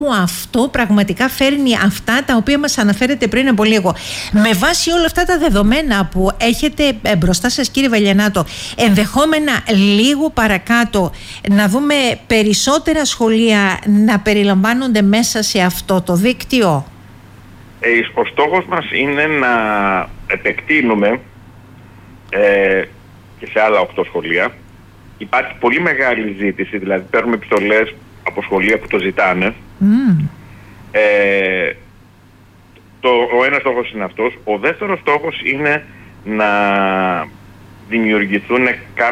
αυτό πραγματικά φέρνει αυτά τα οποία μας αναφέρετε πριν από λίγο. Με βάση όλα αυτά τα δεδομένα που έχετε μπροστά σας, κύριε Βαλιανάτο, ενδεχόμενα λίγο παρακάτω να δούμε περισσότερα σχολεία να περιλαμβάνονται μέσα σε αυτό το δίκτυο? Ο στόχος μας είναι να επεκτείνουμε και σε άλλα 8 σχολεία. Υπάρχει πολύ μεγάλη ζήτηση, δηλαδή παίρνουμε επιστολές από σχολεία που το ζητάνε. Ο ένας στόχος είναι αυτός. Ο δεύτερος στόχος είναι να δημιουργηθούν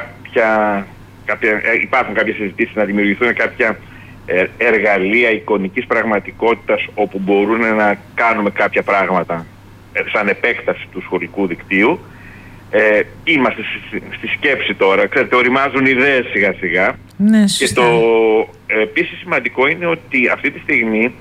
υπάρχουν κάποιες συζητήσεις να δημιουργηθούν κάποια εργαλεία εικονικής πραγματικότητας όπου μπορούν να κάνουμε κάποια πράγματα σαν επέκταση του σχολικού δικτύου. Είμαστε στη σκέψη τώρα, ξέρετε, οριμάζουν ιδέες σιγά σιγά. Ναι, και το επίσης σημαντικό είναι ότι αυτή τη στιγμή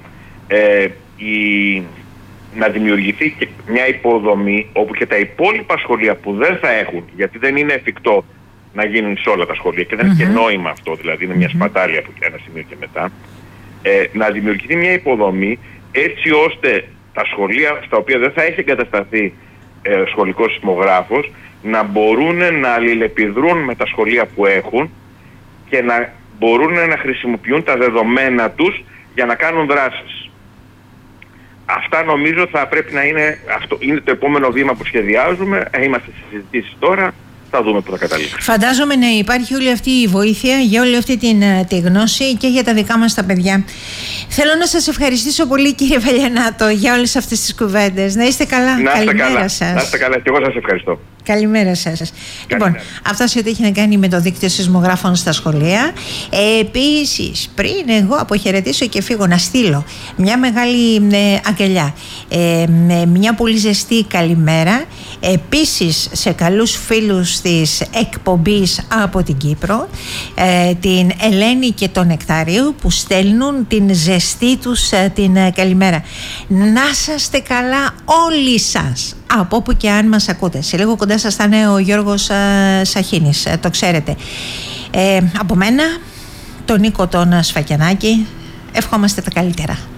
να δημιουργηθεί και μια υποδομή όπου και τα υπόλοιπα σχολεία που δεν θα έχουν, γιατί δεν είναι εφικτό να γίνουν σε όλα τα σχολεία και δεν έχει και νόημα αυτό, δηλαδή είναι μια σπατάλη από ένα σημείο και μετά, να δημιουργηθεί μια υποδομή έτσι ώστε τα σχολεία στα οποία δεν θα έχει εγκατασταθεί σχολικός σεισμογράφος να μπορούν να αλληλεπιδρούν με τα σχολεία που έχουν και να μπορούν να χρησιμοποιούν τα δεδομένα τους για να κάνουν δράσεις. Αυτά νομίζω θα πρέπει να είναι, αυτό είναι το επόμενο βήμα που σχεδιάζουμε. Είμαστε στις συζητήσεις τώρα, θα δούμε που θα καταλήξει. Φαντάζομαι να υπάρχει όλη αυτή η βοήθεια για όλη αυτή τη γνώση και για τα δικά μας τα παιδιά. Θέλω να σας ευχαριστήσω πολύ, κύριε Βαλιανάτο, για όλες αυτές τις κουβέντες. Να είστε καλά. Καλημέρα σας. Να είστε καλά και εγώ σας ευχαριστώ. Καλημέρα σας. Λοιπόν, αυτά σε ό,τι έχει να κάνει με το δίκτυο σεισμογράφων στα σχολεία. Επίσης, πριν εγώ αποχαιρετήσω και φύγω, να στείλω μια μεγάλη αγκαλιά, μια πολύ ζεστή καλημέρα επίσης σε καλούς φίλους της εκπομπής από την Κύπρο, την Ελένη και τον Νεκτάριο, που στέλνουν την ζεστή τους την καλημέρα. Να είσαστε καλά όλοι σας, από όπου και αν μας ακούτε. Σε λίγο κοντά σας θα είναι ο Γιώργος Σαχίνης, το ξέρετε. Από μένα, τον Νίκο τον Σφακιανάκη, ευχόμαστε τα καλύτερα.